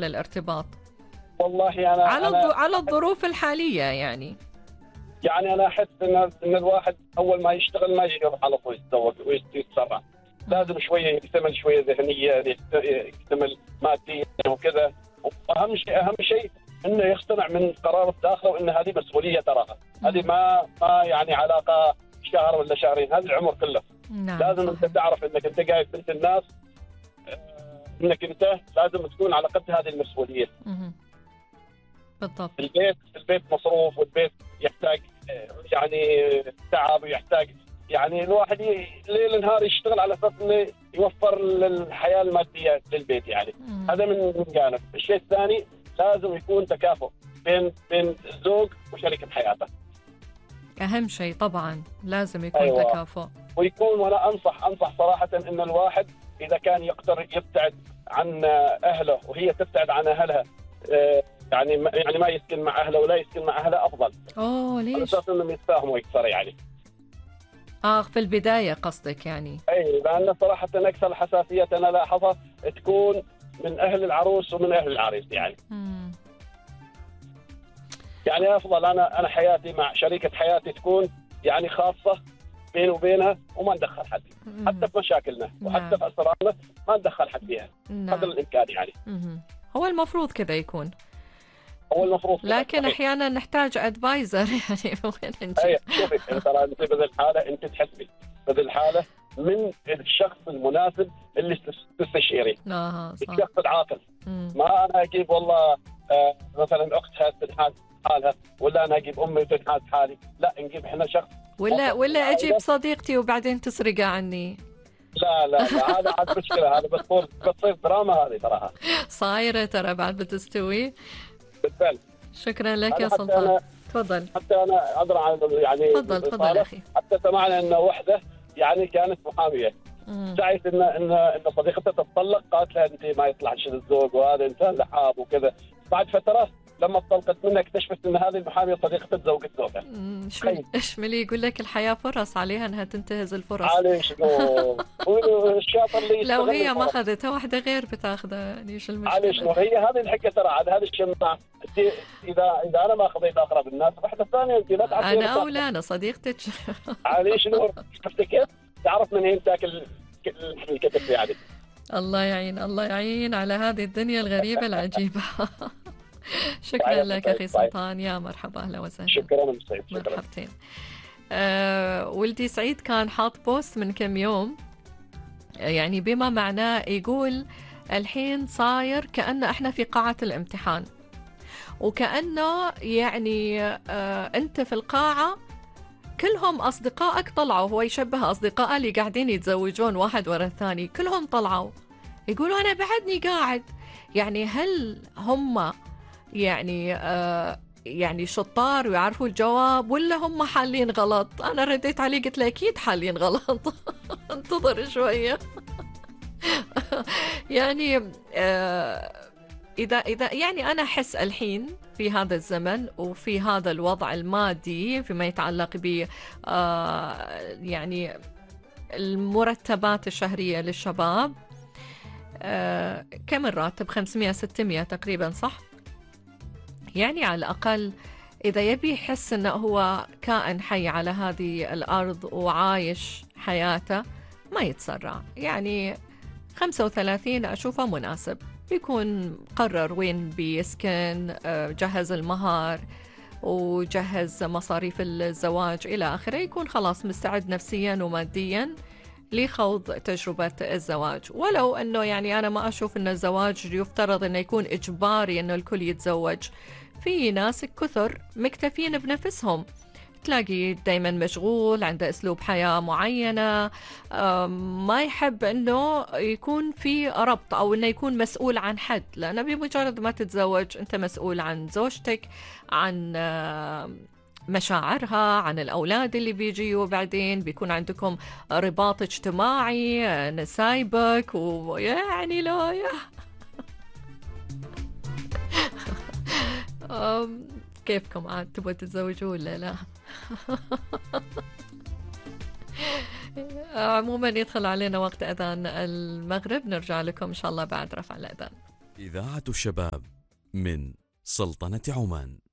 للارتباط؟ والله أنا على الظروف الحالية يعني. يعني أنا أحس إن الواحد أول ما يشتغل ما يقدر على طول يتزوج ويتسرع. لازم شوية يكتمل شوية ذهنيا، يكتمل ماديا وكذا. أهم شيء إنه يقتنع من قرار داخله وإن هذه مسؤولية تراها. هذه ما يعني علاقة شهر ولا شهرين، هذا العمر كله. نعم لازم صحيح. أنت تعرف إنك أنت قاعد بنت الناس، إنك أنت لازم تكون على قد هذه المسؤولية. بالضبط. البيت مصروف، والبيت يحتاج يعني تعب، ويحتاج يعني الواحد ليل نهار يشتغل على اساس انه يوفر الحياه الماديه للبيت يعني. هذا من جانب. الشيء الثاني لازم يكون تكافؤ بين الزوج وشريكة حياته. اهم شيء طبعا لازم يكون أيوة. تكافؤ. ويكون، وانا انصح صراحه ان الواحد اذا كان يقدر يبتعد عن اهله وهي تبتعد عن اهلها، يعني ما يسكن مع اهله ولا يسكن مع اهله افضل. ليش؟ على اساس انهم يتفاهموا اكثر يعني. في البداية قصدك يعني؟ اي، لان صراحه اكثر الحساسيه انا لاحظها تكون من اهل العروس ومن اهل العريس يعني. يعني افضل انا حياتي مع شريكه حياتي تكون يعني خاصه بيني وبينها، وما ندخل حد حتى في مشاكلنا وحتى في اسرارنا، ما ندخل حد فيها قدر الامكان يعني. هو المفروض كذا يكون. هو المفروض، لكن احيانا نحتاج ادفايزر يعني وين نجي. شوفي ترى انت بهذه الحاله انت تحسبي بهذه الحاله من الشخص المناسب اللي تستشيري. الشخص العاقل. ما انا اجيب والله مثلا اختها تنحاز حالها، ولا انا اجيب امي تنحاز حالي. لا، نجيب احنا شخص. ولا اجيب صديقتي وبعدين تسرقها عني. لا هذا عاد مشكله. هذا بتصير دراما هذه تراها. صايره ترى بعد بتستوي. بالفعل. شكرا لك يا سلطان. تفضل. حتى انا ادرى عن يعني تفضل يا اخي. حتى سمعنا ان وحده يعني كانت محاميه، سعيت ان صديقتها تتطلق، قالت لها انت ما يطلعش الزوج وهذا انسان لحاب وكذا. بعد فتره لما طلقت منها اكتشفت ان هذه المحاميه صديقتها تزوجت زوجها. ايش ملي يقول لك الحياه فرص، عليها انها تنتهز الفرص. معليش والشاطر اللي لو هي ما اخذتها واحده غير بتاخذها يعني. ايش المشكله؟ معليش هي هذه الحكايه ترى عاد هذا الشماعه. اذا انا ما اخذت اقرب الناس واحده ثانيه انت لا تعرفين. انا او لا انا صديقتك. معليش شفت كيف تعرف من هين تاكل الكتف يعني. الله يعين على هذه الدنيا الغريبه العجيبه. شكرا لك اخي سلطان. يا مرحبا، اهلا وسهلا. شكرا سعيد. مرحبتين. ولدي سعيد كان حاط بوست من كم يوم يعني بما معناه، يقول الحين صاير كأنه احنا في قاعة الامتحان، وكأنه يعني انت في القاعة كلهم أصدقائك طلعوا. هو يشبه أصدقائه اللي قاعدين يتزوجون واحد ورا الثاني، كلهم طلعوا يقولوا أنا بعدني قاعد. يعني هل هم يعني شطار ويعرفوا الجواب، ولا هم حالين غلط؟ أنا رديت عليه قلت له أكيد حالين غلط. انتظر شوية. يعني إذا يعني أنا أحس الحين في هذا الزمن وفي هذا الوضع المادي فيما يتعلق ب يعني المرتبات الشهرية للشباب، كم الراتب؟ 500-600 تقريبا، صح؟ يعني على الأقل إذا يبي يحس أنه هو كائن حي على هذه الأرض وعايش حياته ما يتسرع. يعني 35 أشوفه مناسب، بيكون قرر وين بيسكن، جهز المهر وجهز مصاريف الزواج إلى آخره، يكون خلاص مستعد نفسيا وماديا لخوض تجربة الزواج. ولو أنه يعني أنا ما أشوف أن الزواج يفترض أنه يكون إجباري أنه الكل يتزوج. في ناس كثر مكتفين بنفسهم، تلاقي دايما مشغول، عنده أسلوب حياة معينة، ما يحب أنه يكون في ربط أو أنه يكون مسؤول عن حد، لأنه بمجرد ما تتزوج أنت مسؤول عن زوجتك، عن مشاعرها، عن الأولاد اللي بيجيوا بعدين، بيكون عندكم رباط اجتماعي، نسايبك ويعني لا كيفكم عاد تبغوا تتزوجوا ولا لا؟ عموما يدخل علينا وقت أذان المغرب، نرجع لكم إن شاء الله بعد رفع الأذان. إذاعة الشباب من سلطنة عمان.